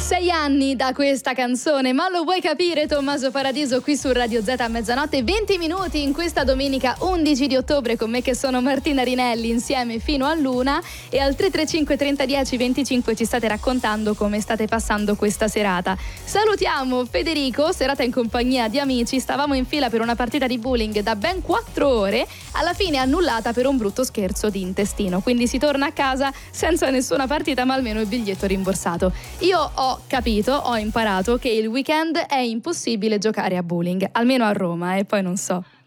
6 anni da questa canzone, ma lo vuoi capire? Tommaso Paradiso qui su Radio Z a mezzanotte 20 minuti in questa domenica 11 di ottobre con me che sono Martina Rinelli insieme fino all'una e al 335 30 10 25 ci state raccontando come state passando questa serata. Salutiamo Federico, serata in compagnia di amici, stavamo in fila per una partita di bowling da ben 4 ore, alla fine annullata per un brutto scherzo di intestino, quindi si torna a casa senza nessuna partita ma almeno il biglietto rimborsato. Io ho imparato che il weekend è impossibile giocare a bowling, almeno a Roma, e poi non so.